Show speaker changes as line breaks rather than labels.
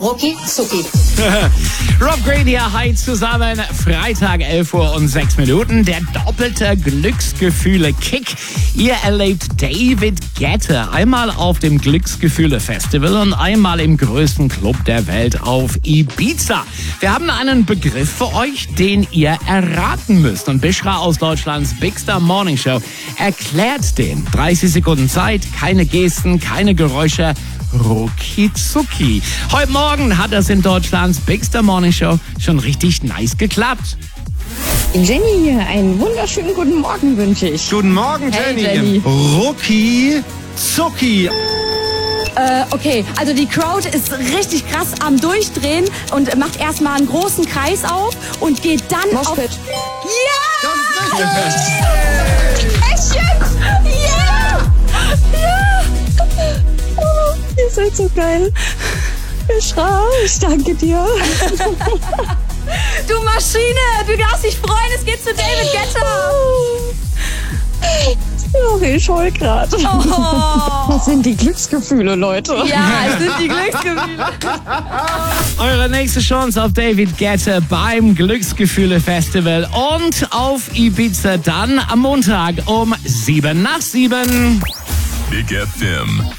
Rucki Zucki.
Rob Green hier, hi zusammen. Freitag, 11:06 Uhr. Der doppelte Glücksgefühle-Kick. Ihr erlebt David Guetta einmal auf dem Glücksgefühle-Festival und einmal im größten Club der Welt auf Ibiza. Wir haben einen Begriff für euch, den ihr erraten müsst. Und Bishra aus Deutschlands Big Star Morning Show erklärt den. 30 Sekunden Zeit, keine Gesten, keine Geräusche. Rucki Zucki. Heute Morgen hat das in Deutschlands Big Star Morning Show schon richtig nice geklappt.
Jenny hier, einen wunderschönen guten Morgen wünsche ich.
Guten Morgen,
Hey,
Jenny.
Jenny.
Rucki Zucki.
Okay, also die Crowd ist richtig krass am Durchdrehen und macht erstmal einen großen Kreis auf und geht dann auf...
Moshpit.
Ja!
Das ist
Echt jetzt? Ja! Ja! Oh, ihr seid so geil. Bishra, ich danke dir. Du Maschine, du darfst dich freuen, es geht zu David Guetta. Oh, ich heul grad. Oh. Das sind die Glücksgefühle, Leute. Ja, es sind die Glücksgefühle.
Eure nächste Chance auf David Guetta beim Glücksgefühle-Festival und auf Ibiza dann am Montag um 7:07.
Big FM.